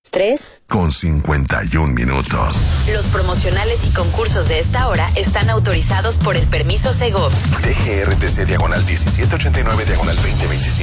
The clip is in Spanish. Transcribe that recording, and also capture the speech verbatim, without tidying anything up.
tres con cincuenta y un minutos. Los promocionales y concursos de esta hora están autorizados por el permiso Segov. D G R T C diagonal diecisiete ochenta y nueve diagonal veinte veinticinco.